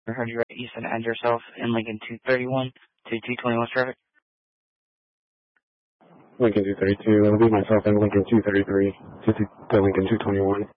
I heard you right. You said add yourself in Lincoln 231 to 221 traffic. Lincoln 232. It'll be myself and Lincoln 233 to Lincoln 221.